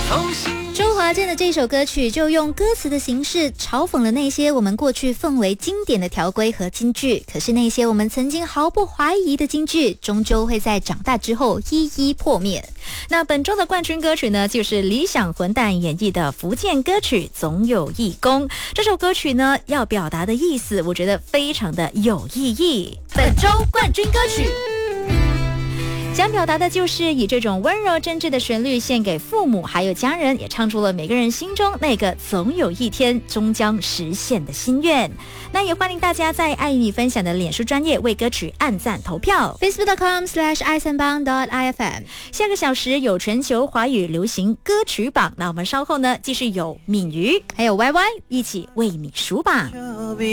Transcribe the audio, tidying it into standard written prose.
周华健的这首歌曲就用歌词的形式嘲讽了那些我们过去奉为经典的条规和金句，可是那些我们曾经毫不怀疑的金句终究会在长大之后一一破灭。 那本周的冠军歌曲呢，就是理想混蛋演绎的福建歌曲《总有义工》。这首歌曲呢，要表达的意思我觉得非常的有意义。 本周冠军歌曲想表达的就是以这种温柔真挚的旋律献给父母还有家人，也唱出了每个人心中那个总有一天终将实现的心愿。那也欢迎大家在爱你分享的脸书专页为歌曲按赞投票 facebook.com/isanbang.ifm。 下个小时有全球华语流行歌曲榜，那我们稍后呢继续有敏瑜还有 YY 一起为你数榜。